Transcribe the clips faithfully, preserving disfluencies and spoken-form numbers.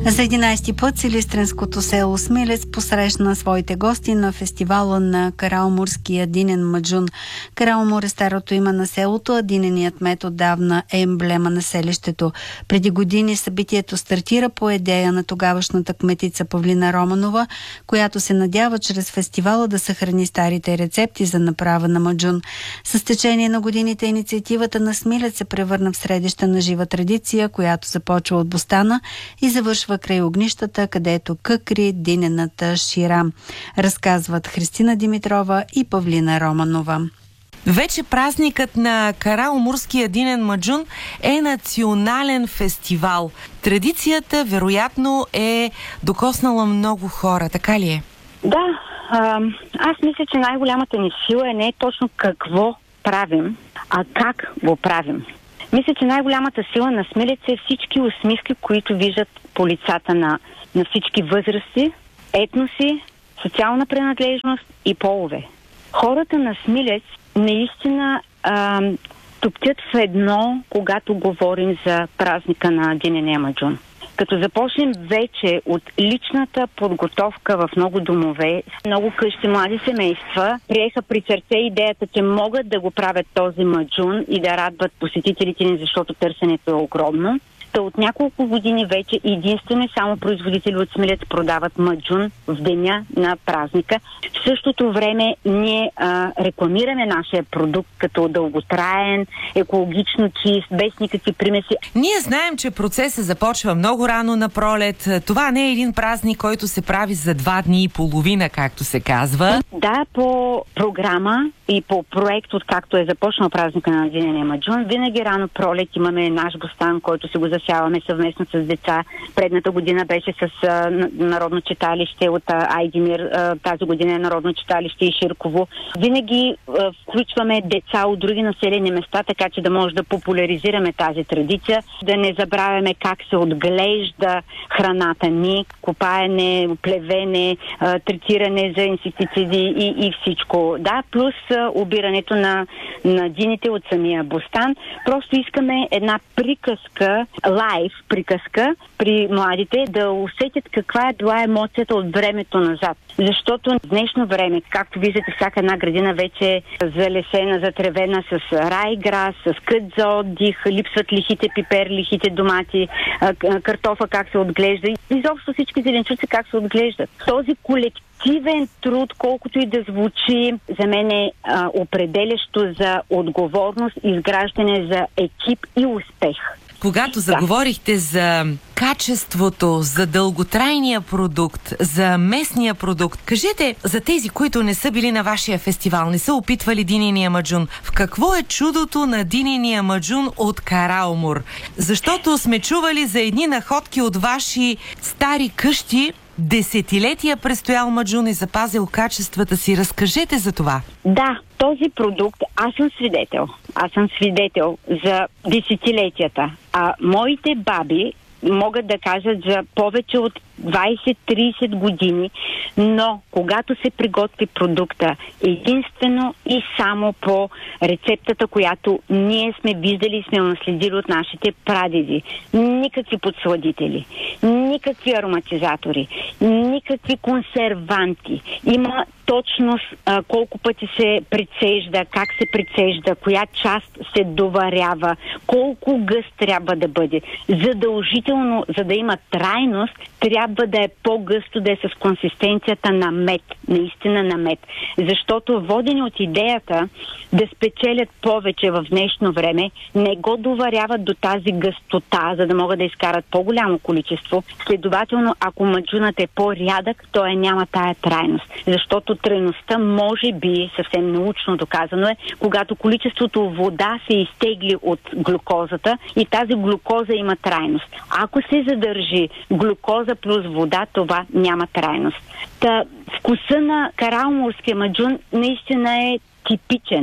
За единайсети път силистренското село Смилец посрещна своите гости на фестивала на Караумурския динен маджун. Караумур е старото име на селото, а диненият мед отдавна е емблема на селището. Преди години събитието стартира по идея на тогавашната кметица Павлина Романова, която се надява чрез фестивала да съхрани старите рецепти за направа на маджун. С течение на годините инициативата на Смилец се превърна в средища на жива традиция, която започва от бустана и завършва край огнищата, където къкри динената шира. Разказват Христина Димитрова и Павлина Романова. Вече празникът на Караумурския динен маджун е национален фестивал. Традицията, вероятно, е докоснала много хора. Така ли е? Да. А, аз мисля, че най-голямата ни сила е не точно какво правим, а как го правим. Мисля, че най-голямата сила на Смилец е всички усмивки, които виждат по лицата на, на всички възрасти, етноси, социална принадлежност и полове. Хората на Смилец наистина а, топтят в едно, когато говорим за празника на динения маджун. Като започнем вече от личната подготовка в много домове, много къщи млади семейства приеха при сърце идеята, че могат да го правят този маджун и да радват посетителите ни, защото търсенето е огромно. Та от няколко години вече единствено и само производители от Смилец продават маджун в деня на празника. В същото време ние а, рекламираме нашия продукт като дълготраен, екологично чист, без никакви примеси. Ние знаем, че процесът започва много рано на пролет. Това не е един празник, който се прави за два дни и половина, както се казва. Да, по програма и по проект, откакто е започнал празника на динения маджун, винаги рано пролет имаме наш бустан, който се го засяваме съвместно с деца. Предната година беше с а, Народно читалище от а, Айдимир, а, тази година е Народно читалище и Ширково. Винаги а, включваме деца от други населени места, така че да може да популяризираме тази традиция, да не забравяме как се отглежда храната ни, копаене, плевене, а, третиране за инсектициди и, и всичко. Да, плюс а, обирането на, на дините от самия бустан. Просто искаме една приказка, лайв приказка при младите, да усетят каква е била емоцията от времето назад. Защото в днешно време, както виждате, всяка една градина вече е залесена, затревена с райграс, с кът за отдих, липсват лихите пипер, лихите домати, картофа как се отглежда и изобщо всички зеленчуци как се отглеждат. Този колективен труд, колкото и да звучи, за мен е а, определящо за отговорност, изграждане за екип и успех. Когато заговорихте за качеството, за дълготрайния продукт, за местния продукт, кажете за тези, които не са били на вашия фестивал, не са опитвали динения маджун. В какво е чудото на динения маджун от Караумур? Защото сме чували за едни находки от ваши стари къщи, десетилетия престоял маджун и запазил качествата си. Разкажете за това. Да, този продукт, аз съм свидетел. Аз съм свидетел за десетилетията. А моите баби могат да кажат за повече от двайсет-трийсет години, но когато се приготви продукта единствено и само по рецептата, която ние сме виждали и сме наследили от нашите прадеди. Никакви подсладители, никакви ароматизатори, никакви консерванти. Има точност а, колко пъти се прецежда, как се прецежда, коя част се доварява, колко гъст трябва да бъде. Задължително, за да има трайност, трябва да е по-гъсто, да е с консистенцията на мед, наистина на мед. Защото водени от идеята да спечелят повече в днешно време, не го доваряват до тази гъстота, за да могат да изкарат по-голямо количество. Следователно, ако маджунът е по-рядък, той няма тая трайност. Защото трайността може би, съвсем научно доказано е, когато количеството вода се изтегли от глюкозата и тази глюкоза има трайност. Ако се задържи глюкоза плюс вода, това няма трайност. Та, вкуса на караумурския маджун наистина е типичен.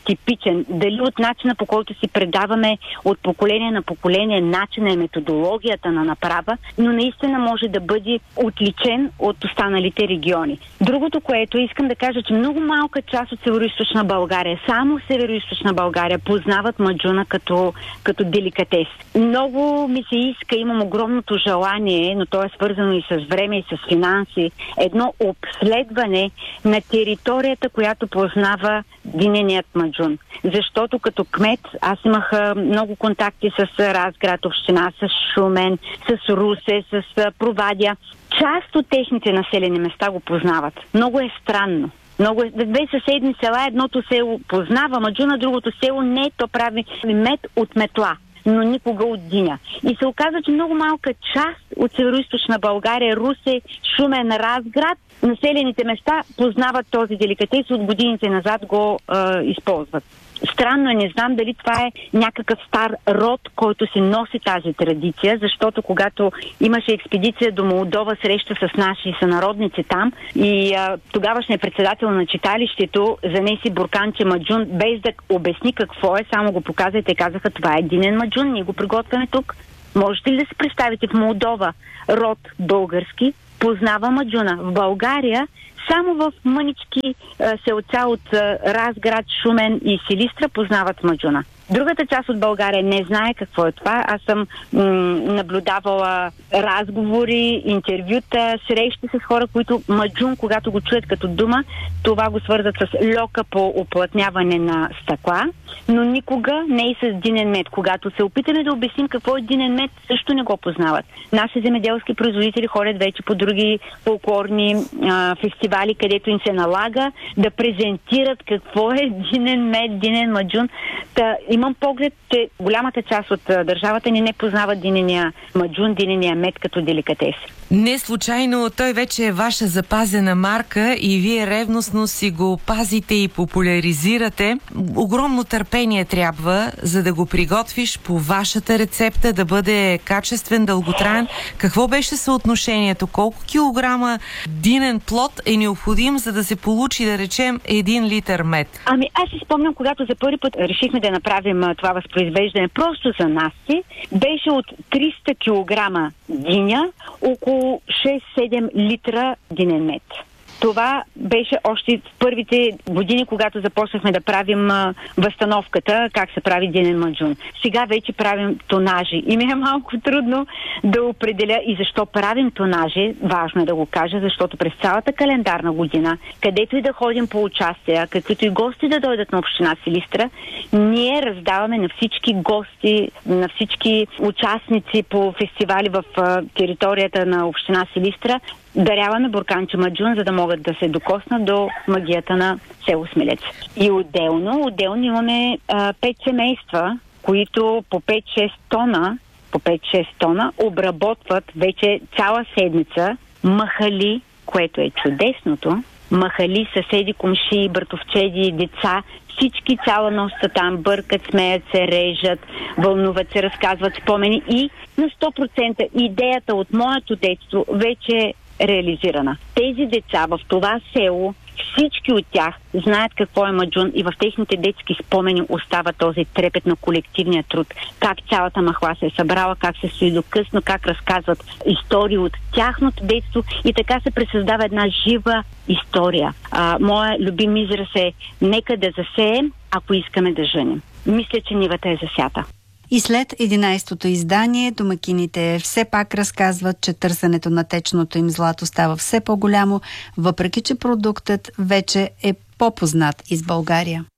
типичен, дали от начина, по който си предаваме от поколение на поколение начина и методологията на направа, но наистина може да бъде отличен от останалите региони. Другото, което искам да кажа, че много малка част от Североизточна България, само Североизточна България познават маджуна като, като деликатес. Много ми се иска, имам огромното желание, но то е свързано и с време, и с финанси, едно обследване на територията, която познава диненият маджун. Защото като кмет аз имах много контакти с Разград община, с Шумен, с Русе, с Провадия. Част от техните населени места го познават. Много е странно. Много е, две съседни села, едното село познава маджуна, другото село не, то прави мед от метла, но никога от диня. И се оказа, че много малка част от Североизточна България, Русе, Шумен, Разград, населените места познават този деликатес, от годините назад го е, използват. Странно е, не знам дали това е някакъв стар род, който си носи тази традиция, защото когато имаше експедиция до Молдова, среща с наши сънародници там и а, тогавашният председател на читалището занеси бурканче маджун, без да обясни какво е, само го показа и те казаха, това е динен маджун, ние го приготвяме тук. Можете ли да се представите в Молдова род български познава маджуна? В България само в мънички селца от Разград, Шумен и Силистра познават маджуна. Другата част от България не знае какво е това. Аз съм м- наблюдавала разговори, интервюта, срещи с хора, които маджун, когато го чуят като дума, това го свързват с льока по оплътняване на стъкла, но никога не и с динен мед. Когато се опитаме да обясним какво е динен мед, също не го познават. Наши земеделски производители ходят вече по други фолклорни а, фестивали, където им се налага да презентират какво е динен мед, динен маджун. Та, имам поглед, че голямата част от а, държавата ни не познава динения маджун, динения мед като деликатес. Не случайно той вече е ваша запазена марка и вие ревностно си го пазите и популяризирате. Огромно търпение трябва, за да го приготвиш по вашата рецепта, да бъде качествен, дълготраен. Какво беше съотношението? Колко килограма динен плод е необходим, за да се получи, да речем, един литър мед? Ами аз си спомням, когато за първи път решихме да направим а, това възпроизвеждане просто за нас си, беше от триста килограма диня, около шест-седем литра динен мед. Това беше още в първите години, когато започнахме да правим а, възстановката, как се прави динен маджун. Сега вече правим тонажи и ми е малко трудно да определя и защо правим тонажи. Важно е да го кажа, защото през цялата календарна година, където и да ходим по участия, каквито и гости да дойдат на община Силистра, ние раздаваме на всички гости, на всички участници по фестивали в а, територията на община Силистра, даряваме бурканче маджун, за да могат да се докоснат до магията на село Смилец. И отделно, отделно имаме а, пет семейства, които по пет-шест тона, по пет-шест тона обработват вече цяла седмица махали, което е чудесното. Махали, съседи, комши, братовчеди, деца, всички цяла нощ са там, бъркат, смеят се, режат, вълнуват се, разказват спомени и на сто процента идеята от моето детство вече е реализирана. Тези деца в това село, всички от тях знаят какво е маджун и в техните детски спомени остава този трепет на колективния труд. Как цялата махла се е събрала, как се стои до късно, как разказват истории от тяхното детство и така се пресъздава една жива история. А, моя любим израз е: нека да засеем, ако искаме да жънем. Мисля, че нивата е засята. И след единайсетото издание, домакините все пак разказват, че търсенето на течното им злато става все по-голямо, въпреки че продуктът вече е по-познат из България.